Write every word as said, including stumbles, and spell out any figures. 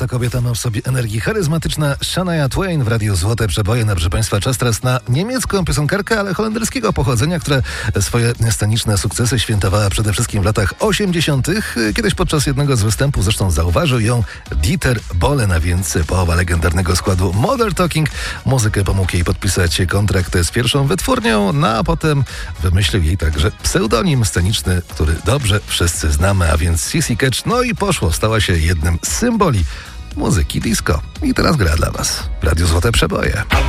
kobieta ma w sobie energii. Charyzmatyczna Shania Twain w Radiu Złote Przeboje. No, proszę Państwa, czas teraz na niemiecką piosenkarkę, ale holenderskiego pochodzenia, która swoje sceniczne sukcesy świętowała przede wszystkim w latach osiemdziesiątych. Kiedyś podczas jednego z występów zresztą zauważył ją Dieter Bohlen, a więc połowa legendarnego składu Modern Talking. Muzykę pomógł jej podpisać kontrakt z pierwszą wytwórnią, no a potem wymyślił jej także pseudonim sceniczny, który dobrze wszyscy znamy, a więc Sissy Catch. No i poszło, stała się jednym z symboli muzyki disco. I teraz gra dla Was w Radiu Złote Przeboje.